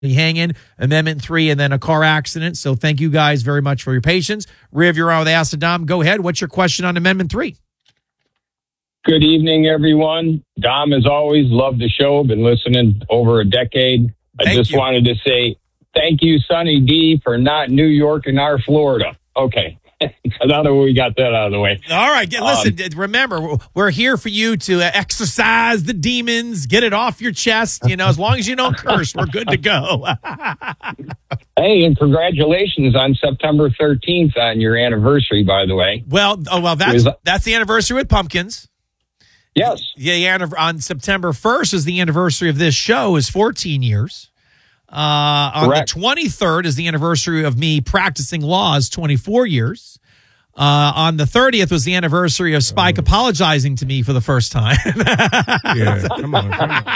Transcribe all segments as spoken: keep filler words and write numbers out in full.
hanging, Amendment three, and then a car accident. So thank you guys very much for your patience. Riv, you're on with Ask the Dom. Go ahead. What's your question on Amendment three? Good evening, everyone. Dom, as always, love the show. Been listening over a decade. I Thank just you. wanted to say thank you, Sunny D, for not New York and our Florida. Okay. Now that we got that out of the way. All right. Get, listen, um, remember, we're here for you to exercise the demons, get it off your chest. You know, as long as you don't curse, we're good to go. Hey, and congratulations on September thirteenth on your anniversary, by the way. Well, oh, well, that's, was, that's the anniversary with Pumpkins. Yes. Yeah, on September first is the anniversary of this show, is fourteen years. Uh, on Correct. The twenty-third is the anniversary of me practicing law, is twenty-four years. Uh, on the thirtieth was the anniversary of Spike oh. apologizing to me for the first time. Yeah, come on, come on.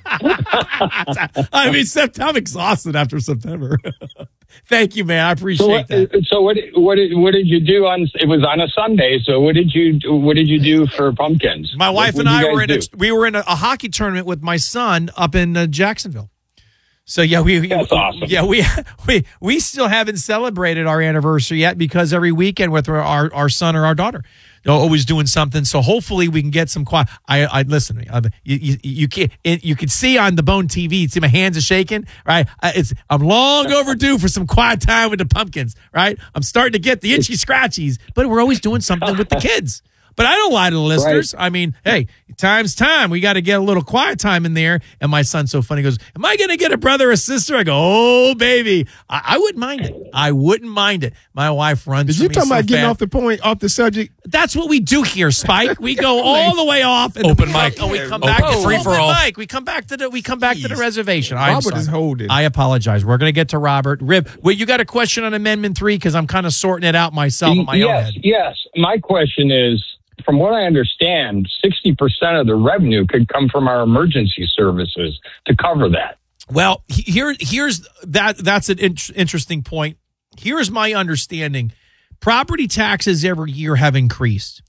I mean, I'm exhausted after September. Thank you, man. I appreciate so what, that. So what? What did what did you do on? It was on a Sunday. So what did you What did you do for Pumpkins? My wife what, and I were in. A, we were in a, a hockey tournament with my son up in uh, Jacksonville. So yeah, we that's awesome. Yeah, we we we still haven't celebrated our anniversary yet because every weekend with our our son or our daughter, they're always doing something. So hopefully we can get some quiet. I I listen to me. I, you you you can you can see on the Bone T V. See my hands are shaking. Right, it's I'm long overdue for some quiet time with the Pumpkins. Right, I'm starting to get the itchy scratchies, but we're always doing something with the kids. But I don't lie to the listeners. Right. I mean, hey, time's time. We got to get a little quiet time in there. And my son's so funny. He goes, am I going to get a brother or sister? I go, oh, baby. I, I wouldn't mind it. I wouldn't mind it. My wife runs. Did you talking so about getting fast. off the point, off the subject? That's what we do here, Spike. We go all the way off. And Open we mic. Come, oh, we come back oh, to free for all. Mic. We come back to the. We come back Jeez. to the reservation. Robert is holding. I apologize. We're going to get to Robert. Rib, well, you got a question on Amendment three because I'm kind of sorting it out myself on my yes, own head. Yes. My question is, from what I understand, sixty percent of the revenue could come from our emergency services to cover that. Well, here, here's that. That's an in- interesting point. Here's my understanding: property taxes every year have increased,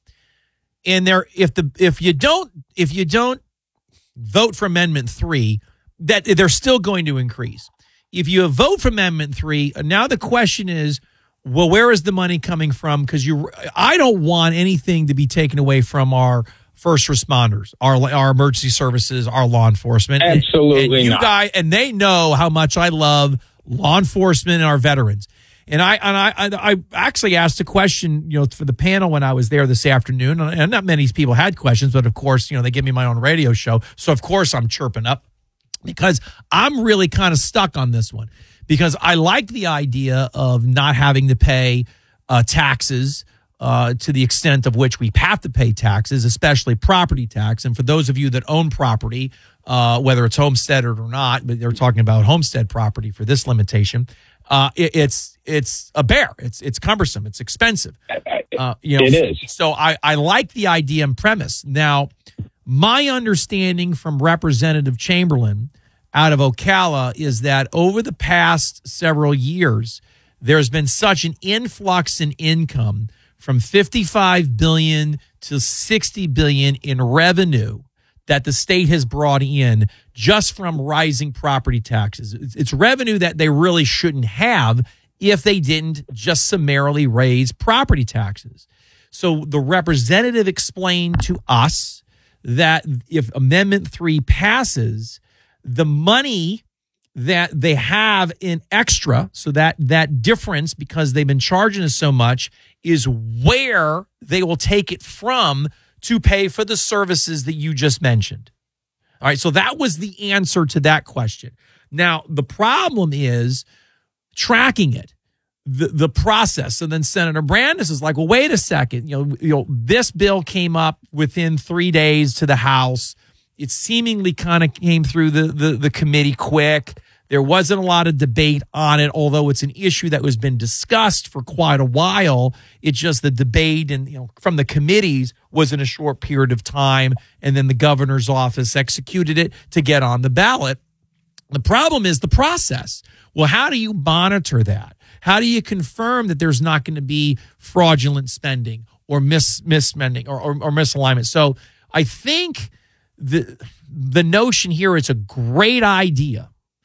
and there, if the if you don't if you don't vote for Amendment three, that they're still going to increase. If you vote for Amendment three, now the question is, well, where is the money coming from? Because you, I don't want anything to be taken away from our first responders, our our emergency services, our law enforcement. Absolutely and, and you not. guys, and they know how much I love law enforcement and our veterans. And I and I I, I actually asked a question, you know, for the panel when I was there this afternoon, and not many people had questions, but of course, you know, they give me my own radio show, so of course I'm chirping up because I'm really kind of stuck on this one. Because I like the idea of not having to pay uh, taxes uh, to the extent of which we have to pay taxes, especially property tax. And for those of you that own property, uh, whether it's homesteaded or not, but they're talking about homestead property for this limitation, uh, it, it's it's a bear. It's it's cumbersome. It's expensive. Uh, you know, it is. So I, I like the idea and premise. Now, my understanding from Representative Chamberlain out of Ocala is that over the past several years, there's been such an influx in income from fifty-five billion dollars to sixty billion dollars in revenue that the state has brought in just from rising property taxes. It's, it's revenue that they really shouldn't have if they didn't just summarily raise property taxes. So the representative explained to us that if Amendment three passes, the money that they have in extra, so that that difference, because they've been charging us so much, is where they will take it from to pay for the services that you just mentioned. All right, so that was the answer to that question. Now, the problem is tracking it, the the process. And then Senator Brandes is like, well, wait a second. You know, you know, this bill came up within three days to the House. It seemingly kind of came through the, the, the committee quick. There wasn't a lot of debate on it, although it's an issue that was been discussed for quite a while. It's just the debate and, you know, from the committees was in a short period of time, and then the governor's office executed it to get on the ballot. The problem is the process. Well, how do you monitor that? How do you confirm that there's not going to be fraudulent spending or mis misspending or, or, or misalignment? So I think the the notion here is a great idea.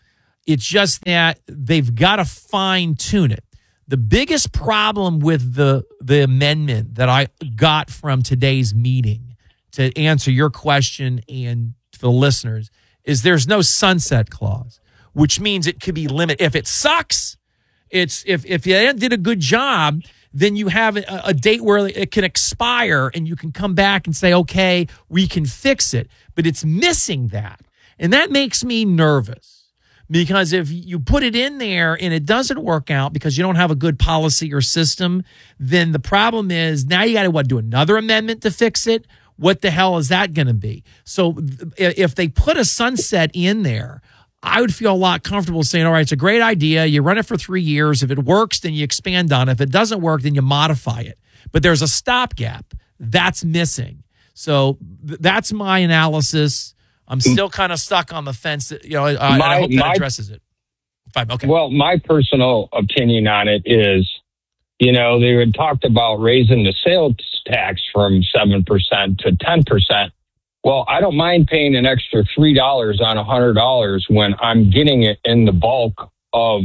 It's just that they've got to fine tune it. The biggest problem with the the amendment that I got from today's meeting, to answer your question and for the listeners, is there's no sunset clause, which means it could be limited. If it sucks, it's if if you did a good job, then you have a, a date where it can expire and you can come back and say, okay, we can fix it. But it's missing that. And that makes me nervous. Because if you put it in there and it doesn't work out because you don't have a good policy or system, then the problem is now you got to what do another amendment to fix it. What the hell is that going to be? So if they put a sunset in there, I would feel a lot comfortable saying, all right, it's a great idea. You run it for three years. If it works, then you expand on it. If it doesn't work, then you modify it. But there's a stopgap that's missing. So th- that's my analysis. I'm still kind of stuck on the fence. That, you know, uh, my, and I hope that my, addresses it. Fine, okay. Well, my personal opinion on it is, you know, they had talked about raising the sales tax from seven percent to ten percent. Well, I don't mind paying an extra three dollars on one hundred dollars when I'm getting it in the bulk of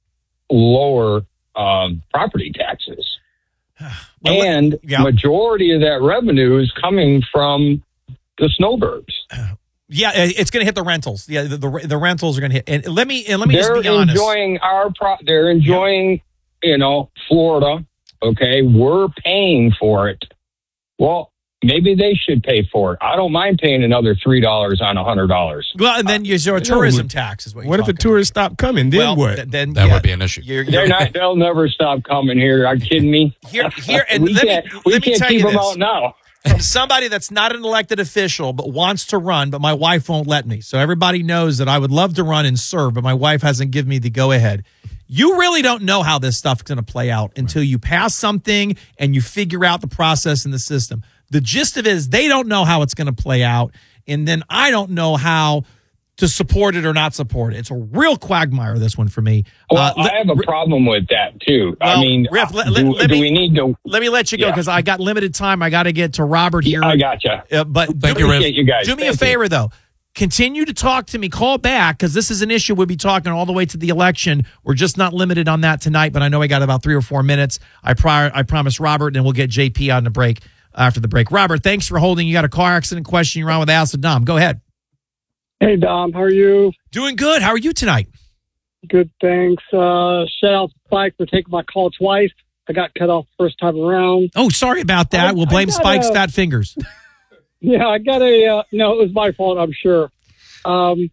lower um, property taxes. well, and yeah. majority of that revenue is coming from the snowbirds. Yeah, it's going to hit the rentals. Yeah, the, the, the rentals are going to hit. And let me and let me they're just be honest. enjoying our pro- they're enjoying, yeah. you know, Florida. Okay, we're paying for it. Well, maybe they should pay for it. I don't mind paying another three dollars on a hundred dollars. Well, and then you your tourism no, tax is what. What if the tourists about. stop coming? Then well, what? Th- then that yeah, would be an issue. You're, you're, they're not. They'll never stop coming here. Are you kidding me? Here, here, and we let can't, me we let me can't tell keep you them this. out now. From somebody that's not an elected official but wants to run, but my wife won't let me. So everybody knows that I would love to run and serve, but my wife hasn't given me the go-ahead. You really don't know how this stuff's going to play out until you pass something and you figure out the process in the system. The gist of it is they don't know how it's going to play out, and then I don't know how to support it or not support it. It's a real quagmire, this one for me. Well, uh, I have a problem with that, too. Well, I mean, Riff, let, do, let, let do me, we need to... Let me let you go because yeah. I got limited time. I got to get to Robert here. I gotcha. Uh, but Thank do, you, Riff. You guys. Do me Thank a favor, you. though. Continue to talk to me. Call back because this is an issue we'll be talking all the way to the election. We're just not limited on that tonight, but I know I got about three or four minutes. I, prior, I promise Robert, and we'll get J P on the break after the break. Robert, thanks for holding. You got a car accident question you're on with Acid Dom. Go ahead. Hey, Dom. How are you? Doing good. How are you tonight? Good, thanks. Uh, shout out to Spike for taking my call twice. I got cut off first time around. Oh, sorry about that. I, we'll blame Spike's a, fat fingers. Yeah, I got a... Uh, no, it was my fault, I'm sure. Um,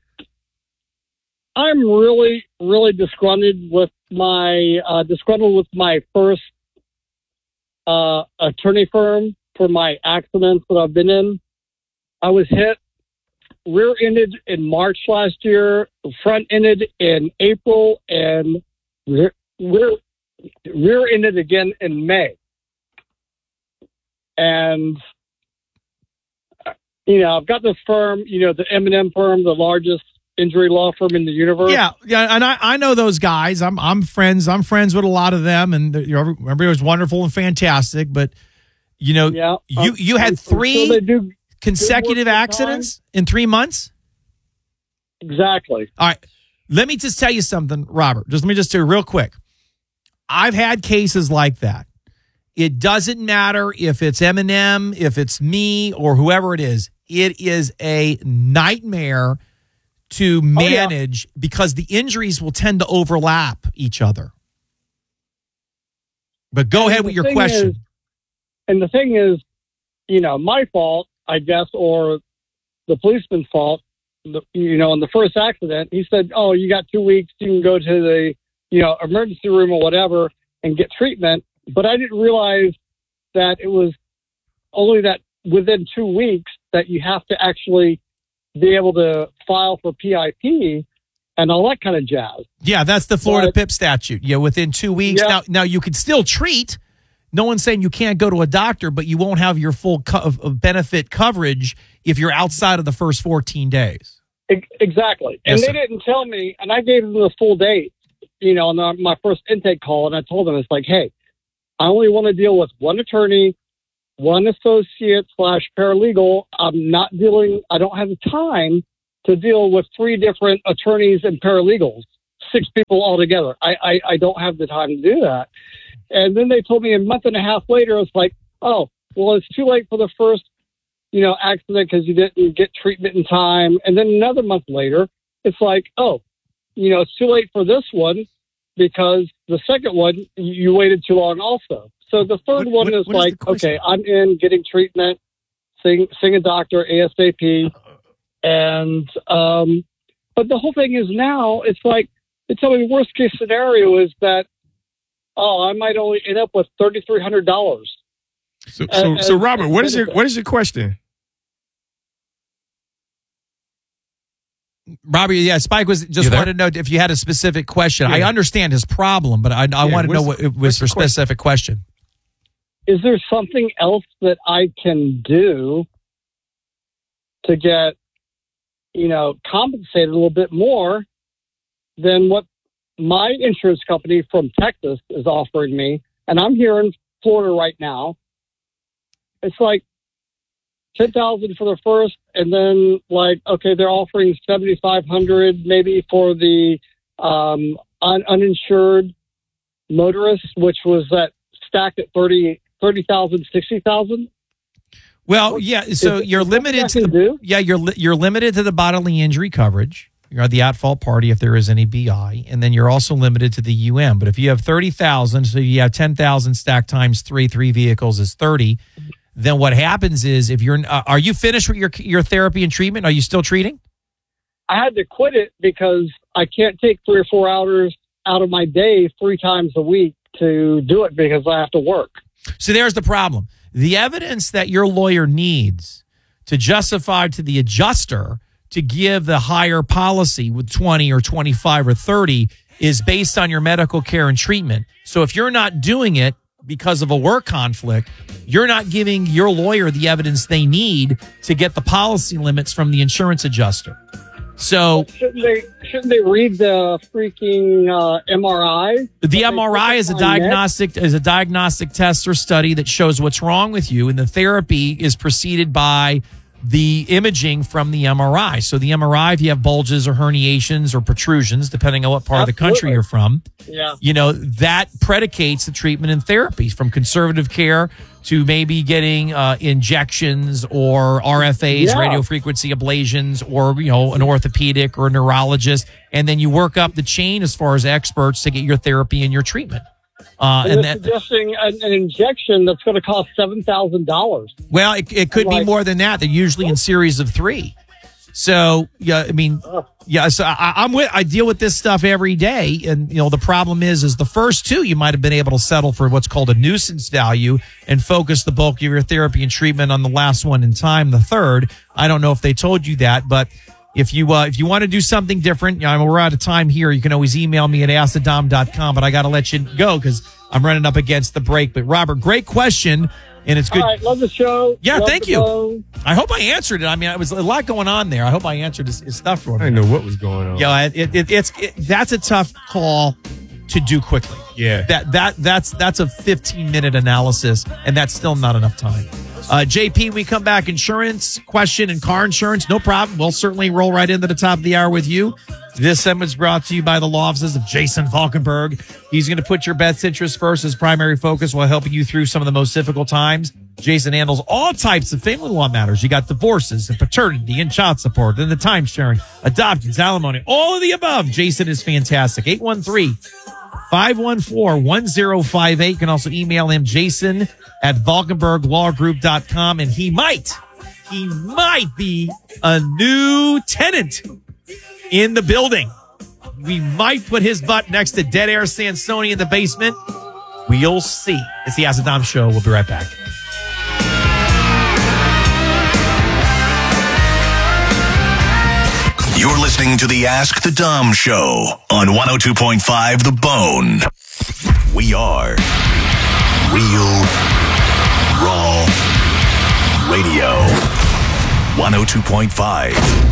I'm really, really disgruntled with my... Uh, disgruntled with my first uh, attorney firm for my accidents that I've been in. I was hit rear-ended in March last year, front-ended in April, and rear, rear, rear-ended again in May. And, you know, I've got this firm, you know, the M and M firm, the largest injury law firm in the universe. Yeah, yeah, and I, I know those guys. I'm I'm friends. I'm friends with a lot of them, and you know, everybody was wonderful and fantastic. But you know, yeah, you um, you had three so they do consecutive accidents in three months. Exactly. All right. Let me just tell you something, Robert. Just let me just do real quick. I've had cases like that. It doesn't matter if it's M and M, if it's me, or whoever it is. It is a nightmare to manage oh, yeah. because the injuries will tend to overlap each other. But go and ahead with your question. Is, and the thing is, you know, my fault, I guess, or the policeman's fault. The, you know, in the first accident, he said, "Oh, you got two weeks. You can go to the, you know, emergency room or whatever and get treatment." But I didn't realize that it was only that within two weeks that you have to actually be able to file for P I P and all that kind of jazz. Yeah, that's the Florida but, PIP statute. Yeah, within two weeks. Yeah. Now, now you can still treat. No one's saying you can't go to a doctor, but you won't have your full co- benefit coverage if you're outside of the first fourteen days. Exactly. Yes, and they sir. didn't tell me, and I gave them the full date, you know, on the, my first intake call, and I told them, it's like, hey, I only want to deal with one attorney, one associate slash paralegal. I'm not dealing, I don't have the time to deal with three different attorneys and paralegals. six people altogether. I, I, I don't have the time to do that. And then they told me a month and a half later, it's like, oh, well, it's too late for the first, you know, accident because you didn't get treatment in time. And then another month later, it's like, oh, you know, it's too late for this one because the second one, you waited too long also. So the third What- one what- is what is like, the question? okay, I'm in getting treatment, seeing, seeing a doctor ASAP. And, um, but the whole thing is now, it's like, they tell me the worst case scenario is that, oh, I might only end up with three thousand three hundred dollars. So, so, Uh, so uh, Robert, what is your benefit. what is your question? Robbie, yeah, Spike was just You there? wanted to know if you had a specific question. Yeah. I understand his problem, but I, I Yeah, want to know what's- what it was what's for the question? specific question. Is there something else that I can do to get, you know, compensated a little bit more than what my insurance company from Texas is offering me? And I'm here in Florida right now. It's like ten thousand for the first, and then like, okay, they're offering seventy-five hundred maybe for the um, un- uninsured motorists, which was that stacked at thirty thousand, sixty thousand. Well, yeah, so Is- you're is there limited something to I the, can do? yeah, you're li- you're limited to the bodily injury coverage. You're the at-fault party if there is any B I, and then you're also limited to the U M. But if you have thirty thousand, so you have ten thousand stacked times three, three vehicles is thirty. Then what happens is if you're uh, are you finished with your your therapy and treatment? Are you still treating? I had to quit it because I can't take three or four hours out of my day three times a week to do it because I have to work. So there's the problem. The evidence that your lawyer needs to justify to the adjuster to give the higher policy with twenty or twenty-five or thirty is based on your medical care and treatment. So if you're not doing it because of a work conflict, you're not giving your lawyer the evidence they need to get the policy limits from the insurance adjuster. So Shouldn't they? Shouldn't they read the freaking uh, M R I? the M R I is a on next? diagnostic is a diagnostic test or study that shows what's wrong with you, and the therapy is preceded by the imaging from the M R I. So the M R I, if you have bulges or herniations or protrusions, depending on what part of the country Absolutely. you're from, Yeah. you know, that predicates the treatment and therapy from conservative care to maybe getting uh, injections or R F As, Yeah. radio frequency ablations, or, you know, an orthopedic or a neurologist. And then you work up the chain as far as experts to get your therapy and your treatment. Uh, And, and they're that, suggesting an, an injection that's going to cost seven thousand dollars. well, it, it could I'm be like- more than that. They're usually in series of three. So, yeah, I mean, yeah, so I, I'm with, I deal with this stuff every day. And, you know, the problem is, is the first two, you might have been able to settle for what's called a nuisance value and focus the bulk of your therapy and treatment on the last one in time. The third, I don't know if they told you that, but if you, uh, if you want to do something different, you know, we're out of time here. You can always email me at ask the dom dot com, but I got to let you go because I'm running up against the break. But Robert, great question. And it's good. All right, love the show. Yeah, Love thank the you. phone. I hope I answered it. I mean, it was a lot going on there. I hope I answered his, his stuff for I him. didn't know what was going on. Yeah, it, it, it's it, that's a tough call to do quickly. Yeah. That that that's that's a fifteen minute analysis, and that's still not enough time. Uh, J P, we come back. Insurance question and car insurance, no problem. We'll certainly roll right into the top of the hour with you. This segment is brought to you by the law offices of Jason Falkenberg. He's going to put your best interest first as primary focus while helping you through some of the most difficult times. Jason handles all types of family law matters. You got divorces and paternity and child support, and the time sharing, adoptions, alimony, all of the above. Jason is fantastic. eight one three, five one four, one zero five eight. You can also email him, Jason at Valkenberg Law Group dot com, and he might, he might be a new tenant in the building. We might put his butt next to Dead Air Sansoni in the basement. We'll see. It's the Ask the Dom Show. We'll be right back. You're listening to the Ask the Dom Show on one oh two point five The Bone. We are Real Raw Radio. one oh two point five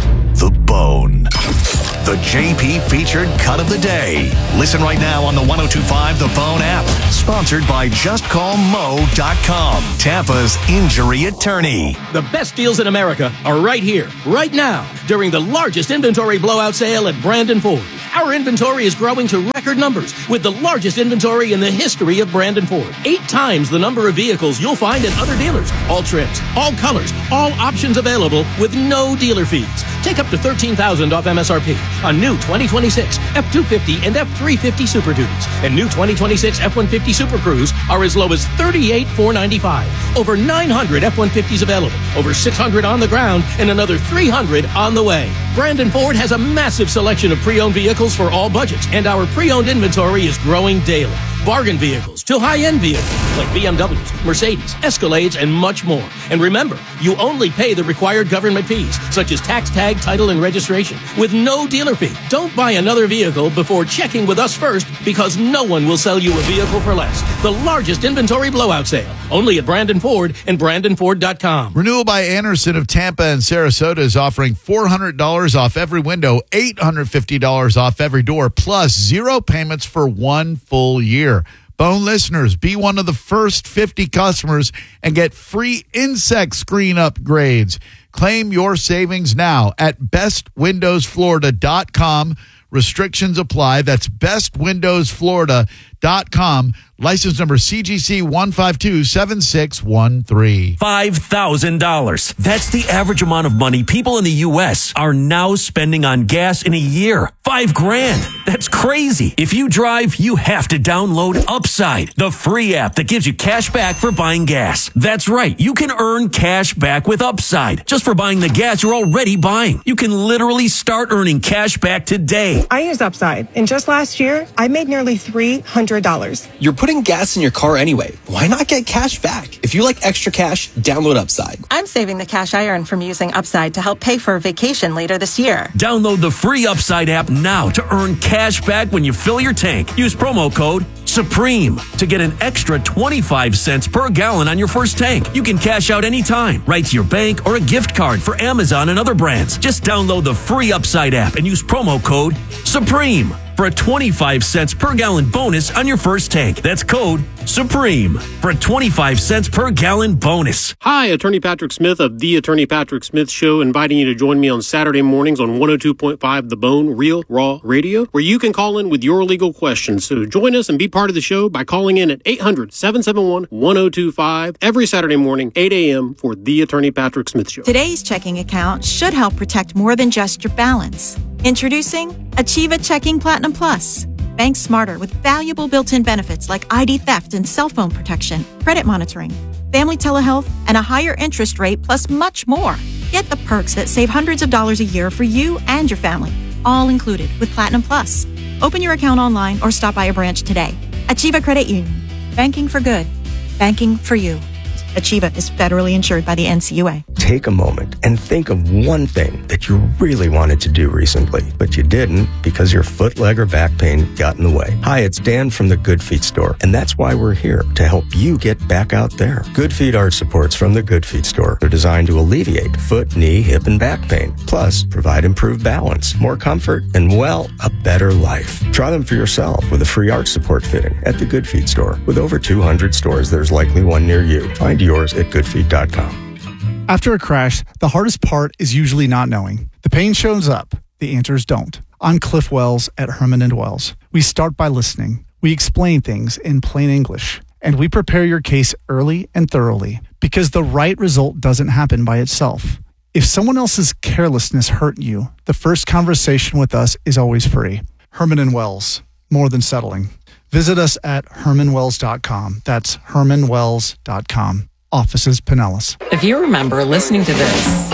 The Bone. The J P featured cut of the day. Listen right now on the one oh two point five The Bone app. Sponsored by just call mo dot com, Tampa's injury attorney. The best deals in America are right here, right now, during the largest inventory blowout sale at Brandon Ford. Our inventory is growing to record numbers with the largest inventory in the history of Brandon Ford. Eight times the number of vehicles you'll find at other dealers. All trims, all colors, all options available with no dealer fees. Take up to thirteen thousand dollars off M S R P on new twenty twenty-six F two fifty and F three fifty Super Duties. And new twenty twenty-six F one fifty Super Cruise are as low as thirty-eight thousand four hundred ninety-five dollars. Over nine hundred F one fifties available, over six hundred on the ground, and another three hundred on the way. Brandon Ford has a massive selection of pre-owned vehicles for all budgets, and our pre-owned inventory is growing daily. Bargain vehicles to high-end vehicles like B M Ws, Mercedes, Escalades, and much more. And remember, you only pay the required government fees, such as tax tag, title, and registration, with no dealer fee. Don't buy another vehicle before checking with us first, because no one will sell you a vehicle for less. The largest inventory blowout sale, only at Brandon Ford and Brandon Ford dot com. Renewal by Anderson of Tampa and Sarasota is offering four hundred dollars off every window, eight hundred fifty dollars off every door, plus zero payments for one full year. Bone listeners, be one of the first fifty customers and get free insect screen upgrades. Claim your savings now at best windows florida dot com. Restrictions apply. That's best windows florida dot com. License number C G C one five two seven six one three. five thousand dollars. That's the average amount of money people in the U S are now spending on gas in a year. Five grand. That's crazy. If you drive, you have to download Upside, the free app that gives you cash back for buying gas. That's right. You can earn cash back with Upside just for buying the gas you're already buying. You can literally start earning cash back today. I use Upside, and just last year, I made nearly three hundred dollars. You're putting gas in your car anyway. Why not get cash back? If you like extra cash, download Upside. I'm saving the cash I earn from using Upside to help pay for a vacation later this year. Download the free Upside app now to earn cash back when you fill your tank. Use promo code Supreme to get an extra twenty-five cents per gallon on your first tank. You can cash out anytime, right to your bank or a gift card for Amazon and other brands. Just download the free Upside app and use promo code Supreme for a twenty-five cents per gallon bonus on your first tank. That's code Supreme for a twenty-five cents per gallon bonus. Hi, Attorney Patrick Smith of The Attorney Patrick Smith Show, inviting you to join me on Saturday mornings on one oh two point five The Bone, Real Raw Radio, where you can call in with your legal questions. So join us and be part of the show by calling in at eight hundred, seven seven one, one oh two five every Saturday morning, eight a.m. for The Attorney Patrick Smith Show. Today's checking account should help protect more than just your balance. Introducing Achieva Checking Platinum Plus. Bank smarter with valuable built-in benefits like I D theft and cell phone protection, credit monitoring, family telehealth, and a higher interest rate, plus much more. Get the perks that save hundreds of dollars a year for you and your family, all included with Platinum Plus. Open your account online or stop by a branch today. Achieva Credit Union. Banking for good. Banking for you. Achieva is federally insured by the N C U A. Take a moment and think of one thing that you really wanted to do recently, but you didn't because your foot, leg, or back pain got in the way. Hi, it's Dan from the Good Feet Store, and that's why we're here, to help you get back out there. Good Feet arch supports from the Good Feet Store are designed to alleviate foot, knee, hip, and back pain, plus provide improved balance, more comfort, and, well, a better life. Try them for yourself with a free arch support fitting at the Good Feet Store. With over two hundred stores, there's likely one near you. Find yours at good feet dot com. After a crash, the hardest part is usually not knowing. The pain shows up, the answers don't. I'm Cliff Wells at Herman and Wells. We start by listening. We explain things in plain English, and we prepare your case early and thoroughly, because the right result doesn't happen by itself. If someone else's carelessness hurt you, the first conversation with us is always free. Herman and Wells, more than settling. Visit us at herman wells dot com. That's herman wells dot com. Offices Pinellas. If you remember listening to this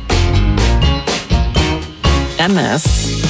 and this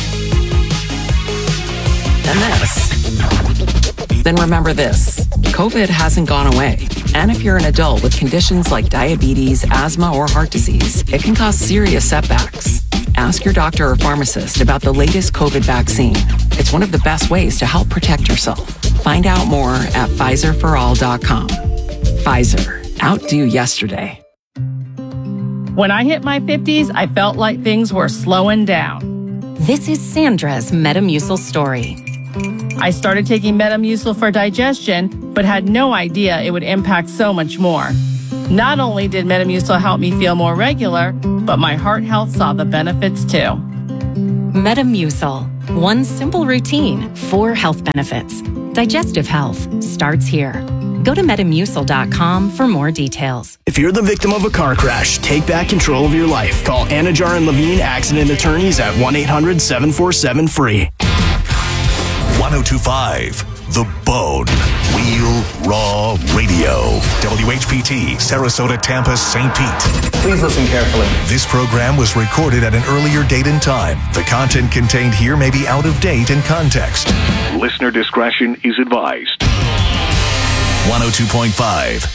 and this, then remember this. COVID hasn't gone away. And if you're an adult with conditions like diabetes, asthma, or heart disease, it can cause serious setbacks. Ask your doctor or pharmacist about the latest COVID vaccine. It's one of the best ways to help protect yourself. Find out more at Pfizer for all dot com. Pfizer. Outdo yesterday. When I hit my fifties, I felt like things were slowing down. This is Sandra's Metamucil story. I started taking Metamucil for digestion, but had no idea it would impact so much more. Not only did Metamucil help me feel more regular, but my heart health saw the benefits too. Metamucil. One simple routine, four health benefits. Digestive health starts here. Go to metamucil dot com for more details. If you're the victim of a car crash, take back control of your life. Call Anajar and Levine Accident Attorneys at one eight hundred seven four seven free. one oh two point five The Bone. Real Raw Radio. W H P T, Sarasota, Tampa, Saint Pete. Please listen carefully. This program was recorded at an earlier date and time. The content contained here may be out of date in context. Listener discretion is advised. one oh two point five